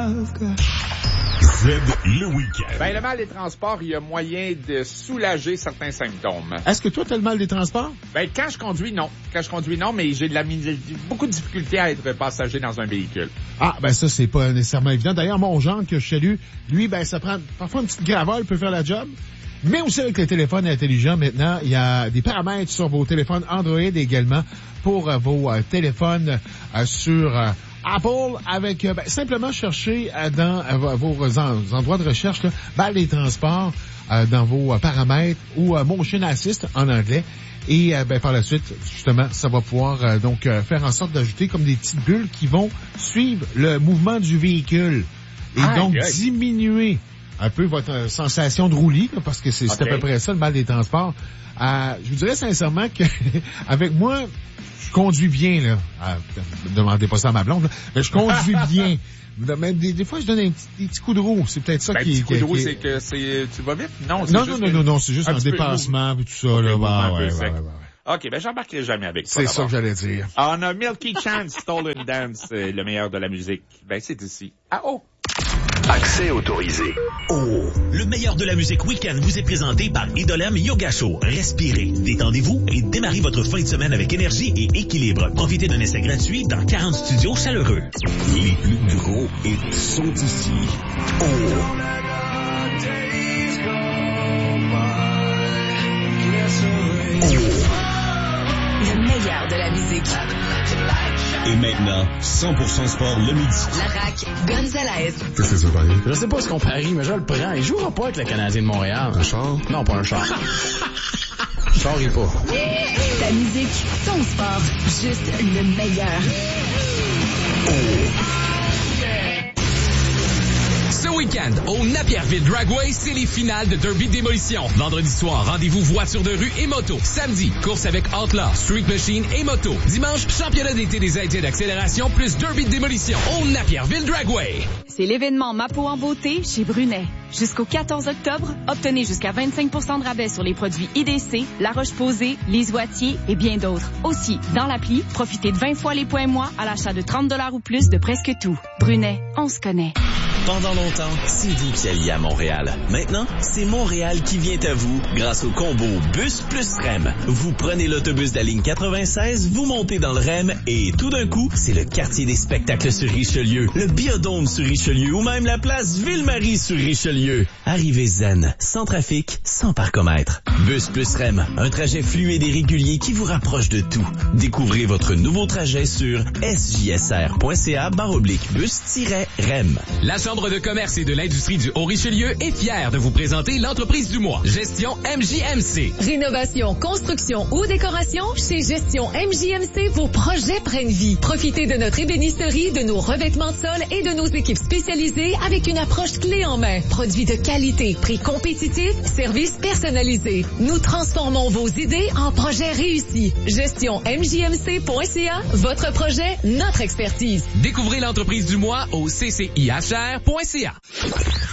Z, le week-end. Ben, le mal des transports, il y a moyen de soulager certains symptômes. Est-ce que toi, t'as le mal des transports? Ben, quand je conduis, non. Mais j'ai beaucoup de difficultés à être passager dans un véhicule. Ah, ben ça, c'est pas nécessairement évident. D'ailleurs, mon genre que je salue, lui, ben, ça prend parfois une petite gravole peut faire la job. Mais aussi avec les téléphones intelligents, maintenant, il y a des paramètres sur vos téléphones Android également pour vos téléphones sur Apple avec simplement chercher dans vos endroits de recherche là, balles des transports dans vos paramètres ou Motion Assist en anglais. Et par la suite, justement, ça va pouvoir faire en sorte d'ajouter comme des petites bulles qui vont suivre le mouvement du véhicule et diminuer un peu votre sensation de roulis, là, parce que c'est à peu près ça le mal des transports. Je vous dirais sincèrement que avec moi, je conduis bien, là. Ne demandez pas ça à ma blonde, là, mais je conduis bien. Mais des fois, je donne des petits coups de roue. C'est peut-être ça qui est... Coup de roue, c'est que tu vas vite? Non, c'est juste un dépassement et tout ça, là. Ouais. OK, ben j'embarquerai jamais avec toi. C'est ça que j'allais dire. On a Milky Chance, Stolen Dance, le meilleur de la musique. Ben, c'est ici. Ah, oh! Accès autorisé. Oh! Le meilleur de la musique week-end vous est présenté par Idolem Yoga Show. Respirez, détendez-vous et démarrez votre fin de semaine avec énergie et équilibre. Profitez d'un essai gratuit dans 40 studios chaleureux. Les plus gros hits sont ici. Oh! Le meilleur de la musique. Et maintenant, 100% sport le midi. La RAC Gonzalez. Qu'est-ce que ça veut dire? Je sais pas ce qu'on parie, mais je le prends. Il jouera pas avec le Canadien de Montréal. Un char? Non, pas un char. Char et pas. Ta musique, ton sport, juste le meilleur. Ce week-end, au Napierville Dragway, c'est les finales de Derby Démolition. Vendredi soir, rendez-vous voitures de rue et moto. Samedi, course avec Outlaw, Street Machine et moto. Dimanche, championnat d'été des AT d'accélération plus Derby Démolition au Napierville Dragway. C'est l'événement Ma peau en beauté chez Brunet. Jusqu'au 14 octobre, obtenez jusqu'à 25% de rabais sur les produits IDC, La Roche-Posay, Les Oitiers et bien d'autres. Aussi, dans l'appli, profitez de 20 fois les points mois à l'achat de 30$ ou plus de presque tout. Brunet, on se connaît. Pendant longtemps, c'est vous qui alliez à Montréal. Maintenant, c'est Montréal qui vient à vous grâce au combo Bus plus REM. Vous prenez l'autobus de la ligne 96, vous montez dans le REM et tout d'un coup, c'est le quartier des spectacles sur Richelieu, le Biodôme sur Richelieu ou même la place Ville-Marie sur Richelieu. Arrivez zen, sans trafic, sans parcomètre. Bus plus REM, un trajet fluide et régulier qui vous rapproche de tout. Découvrez votre nouveau trajet sur sjsr.ca/bus-REM. La Chambre de commerce et de l'industrie du Haut-Richelieu est fière de vous présenter l'entreprise du mois, Gestion MJMC. Rénovation, construction ou décoration, chez Gestion MJMC, vos projets prennent vie. Profitez de notre ébénisterie, de nos revêtements de sol et de nos équipes spécialisées avec une approche clé en main. Produits de qualité, prix compétitif, services personnalisés. Nous transformons vos idées en projets réussis. Gestion MJMC.ca, votre projet, notre expertise. Découvrez l'entreprise du mois au ccihr.ca.